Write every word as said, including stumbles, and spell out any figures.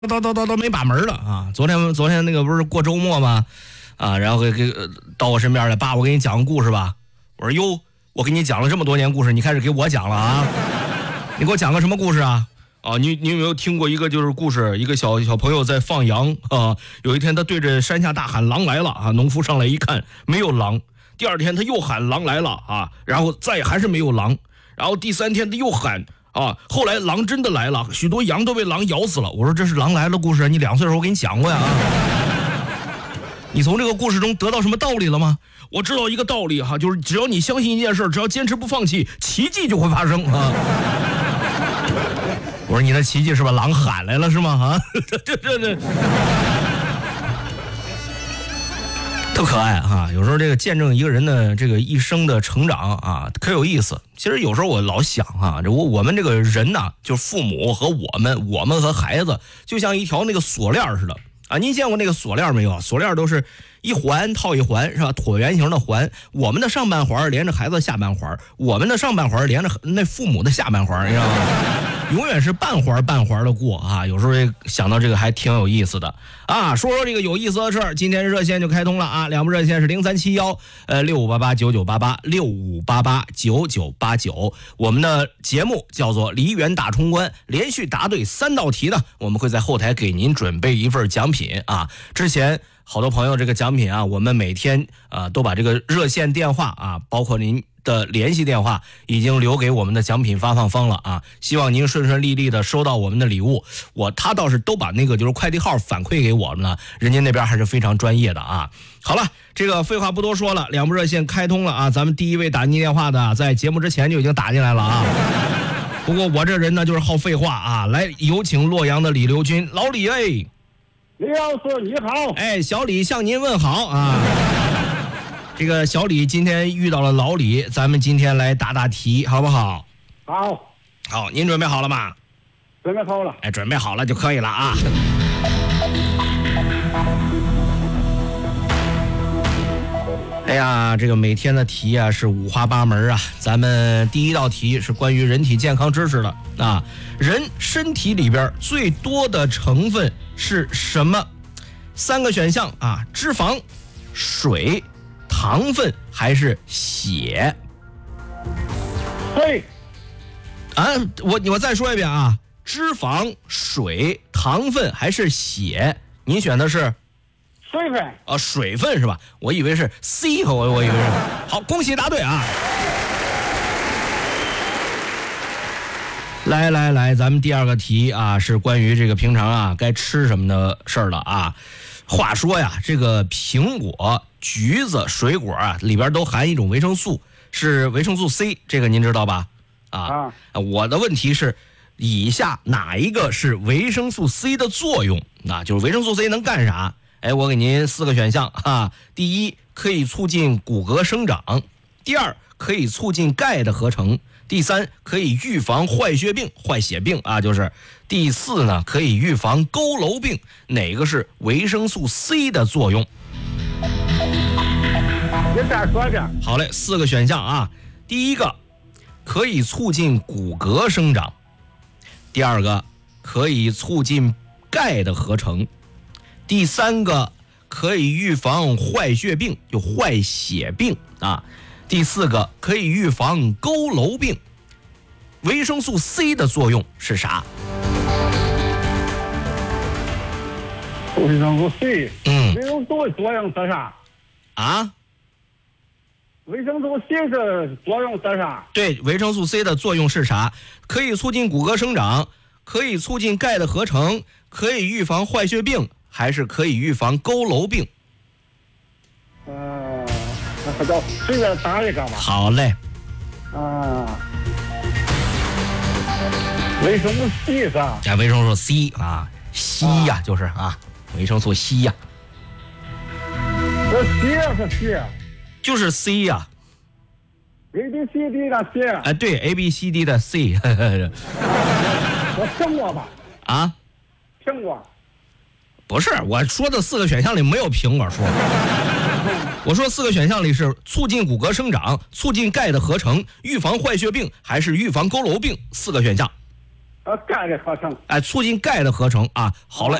都都都都没把门了啊！昨天昨天那个不是过周末吗？啊，然后给给到我身边来，爸，我给你讲个故事吧。我说哟，我给你讲了这么多年故事，你开始给我讲了啊？你给我讲个什么故事啊？啊，你你有没有听过一个就是故事，一个小小朋友在放羊啊，有一天他对着山下大喊狼来了啊，农夫上来一看没有狼，第二天他又喊狼来了啊，然后再还是没有狼，然后第三天他又喊。啊！后来狼真的来了，许多羊都被狼咬死了。我说这是狼来了故事，你两岁的时候我给你讲过呀。你从这个故事中得到什么道理了吗？我知道一个道理哈，就是只要你相信一件事，只要坚持不放弃，奇迹就会发生啊。我说你的奇迹是把狼喊来了是吗？啊，这这这。特可爱哈、啊，有时候这个见证一个人的这个一生的成长啊，可有意思。其实有时候我老想啊，这我我们这个人呐，就父母和我们，我们和孩子，就像一条那个锁链似的啊。您见过那个锁链没有？锁链都是一环套一环，是吧？椭圆形的环，我们的上半环连着孩子下半环，我们的上半环连着那父母的下半环，你知道吗？永远是半环半环的过啊，有时候想到这个还挺有意思的啊。说说这个有意思的事儿，今天热线就开通了啊，两部热线是零三七幺呃六五八八九九八八六五八八九九八九。我们的节目叫做梨园大冲关，连续答对三道题呢，我们会在后台给您准备一份奖品啊。之前好多朋友这个奖品啊，我们每天啊都把这个热线电话啊，包括您的联系电话已经留给我们的奖品发放方了啊，希望您顺顺利利的收到我们的礼物。我他倒是都把那个就是快递号反馈给我们了，人家那边还是非常专业的啊。好了，这个废话不多说了，两部热线开通了啊，咱们第一位打进电话的在节目之前就已经打进来了啊。不过我这人呢就是好废话啊，来有请洛阳的李刘军，老李哎， 李老师你好， 哎，小李向您问好啊。这个小李今天遇到了老李，咱们今天来答答题，好不好？ 好， 好，您准备好了吗？ 准备好了。 哎，准备好了就可以了啊。哎呀，这个每天的题啊是五花八门啊。咱们第一道题是关于人体健康知识的啊。人身体里边最多的成分是什么？三个选项啊：脂肪、水、糖分还是血？ 水啊，我我再说一遍啊，脂肪、水、糖分还是血？您选的是水分啊，水分是吧？我以为是 C， 我我以为是。好，恭喜答对啊！来来来，咱们第二个题啊，是关于这个平常啊该吃什么的事儿了啊。话说呀，这个苹果、橘子、水果啊，里边都含一种维生素，是维生素 C， 这个您知道吧？啊，啊我的问题是，以下哪一个是维生素 C 的作用？啊，就是维生素 C 能干啥？哎，我给您四个选项啊。第一，可以促进骨骼生长；第二，可以促进钙的合成；第三，可以预防坏血病、坏血病啊，就是；第四呢，可以预防佝偻病。哪个是维生素 C 的作用？ 你再说一遍。 好嘞，四个选项啊。第一个，可以促进骨骼生长；第二个，可以促进钙的合成；第三个，可以预防坏血病，就坏血病啊；第四个，可以预防佝偻病。维生素 C 的作用是啥？ 维生素 C， 嗯， 维生素的作用是啥？ 啊？ 维生素 C 的作用是啥？ 对，维生素 C 的作用是啥？可以促进骨骼生长，可以促进钙的合成，可以预防坏血病，还是可以预防佝偻病？ 呃，那叫随便答一个吧。 好嘞。 啊，维生素 C 是吧？ 加维生素 C 啊，硒呀、啊，就是啊，维生素硒呀、 啊。这 C 是 C， 就是 C 呀、啊。 A B C D 的 C。 哎，对 ，A B C D 的 C 我苹果吧？ 啊？ 苹果？ 不是，我说的四个选项里没有苹果说。我说四个选项里是促进骨骼生长、促进钙的合成、预防坏血病，还是预防佝偻病？四个选项。 呃钙的合成。 哎，促进钙的合成啊。好嘞。